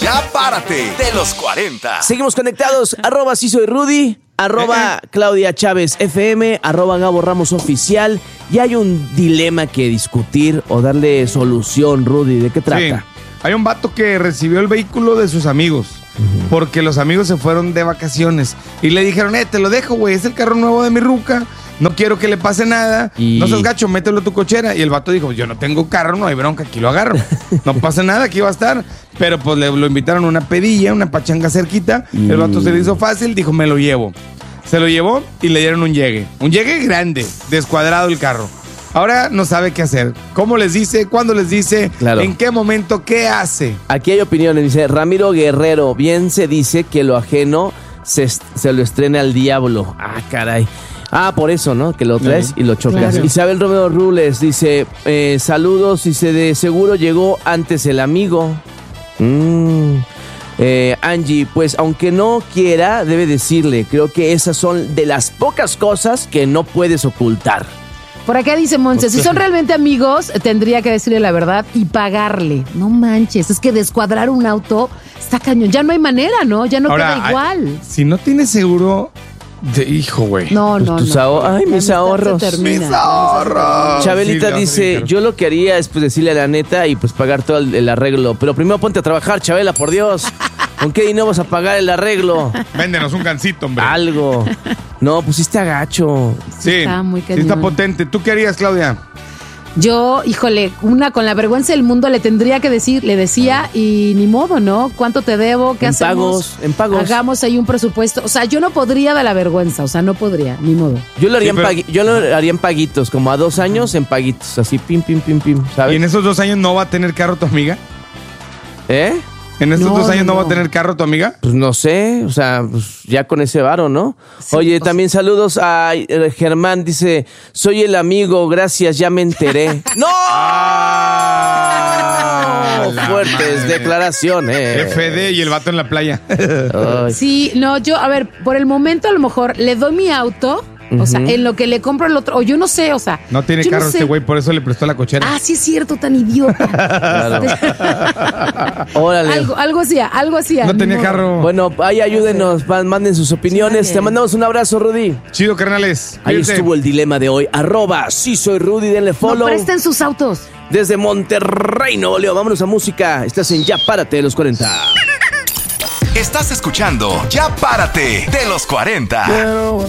Ya párate de los 40. Seguimos conectados. @sí soy Rudy. @Claudia Chávez FM. @Gabo Ramos Oficial. Y hay un dilema que discutir o darle solución, Rudy. ¿De qué trata? Sí. Hay un vato que recibió el vehículo de sus amigos. Porque los amigos se fueron de vacaciones. Y le dijeron, te lo dejo, güey. Es el carro nuevo de mi ruca. No quiero que le pase nada. No seas gacho, mételo a tu cochera. Y el vato dijo, yo no tengo carro, no hay bronca, aquí lo agarro. No pasa nada, aquí va a estar. Pero pues lo invitaron a una pedilla, una pachanga cerquita. El vato se le hizo fácil, dijo, me lo llevo. Se lo llevó y le dieron un llegue. Un llegue grande, descuadrado el carro. Ahora no sabe qué hacer. ¿Cómo les dice? ¿Cuándo les dice? Claro. ¿En qué momento? ¿Qué hace? Aquí hay opiniones. Dice Ramiro Guerrero. Bien se dice que lo ajeno se lo estrena al diablo. Ah, caray. Ah, por eso, ¿no? Que lo traes y lo chocas. Claro. Isabel Romero Rules dice, saludos, dice, de seguro llegó antes el amigo. Angie, pues aunque no quiera, debe decirle. Creo que esas son de las pocas cosas que no puedes ocultar. Por acá dice Monse, si son realmente amigos, tendría que decirle la verdad y pagarle. No manches, es que descuadrar un auto está cañón. Ya no hay manera, ¿no? Ya no queda igual. Si no tienes seguro... hijo, güey. No. Ay, mis ahorros. Mis ahorros. Chabelita dice, yo lo que haría es pues decirle la neta y pues pagar todo el arreglo. Pero primero ponte a trabajar, Chabela, por Dios. ¿Con qué dinero vas a pagar el arreglo? Véndenos un gancito, hombre. Algo. No, pusiste agacho. Sí, está muy cañón. Sí está potente. ¿Tú qué harías, Claudia? Yo, híjole, con la vergüenza del mundo le tendría que decir, le decía y ni modo, ¿no? ¿Cuánto te debo? ¿Qué hacemos? En pagos. Hagamos ahí un presupuesto. O sea, yo no podría de la vergüenza, o sea, no podría, ni modo. Yo lo haría en paguitos, como a 2 años en paguitos, así pim, ¿sabes? ¿Y en esos 2 años no va a tener carro tu amiga? ¿En estos 2 años no va a tener carro tu amiga? Pues no sé, o sea, pues ya con ese varo, ¿no? Sí, oye, también saludos a Germán, dice, soy el amigo, gracias, ya me enteré. ¡No! Fuertes declaraciones. FD y el vato en la playa. Sí, no, yo, a ver, por el momento a lo mejor le doy mi auto. O sea, en lo que le compro el otro, o yo no sé, o sea. No tiene carro este güey, por eso le prestó la cochera. Ah, sí es cierto, tan idiota. Claro. Órale. Algo hacía. No tenía carro. Bueno, ahí ayúdenos, manden sus opiniones. Sí, te mandamos un abrazo, Rudy. Chido, carnales. Ahí estuvo el dilema de hoy. @sí soy Rudy, denle follow. No presten sus autos. Desde Monterrey, Nuevo León, vámonos a música. Estás en Ya Párate de los 40. Estás escuchando Ya Párate de los 40.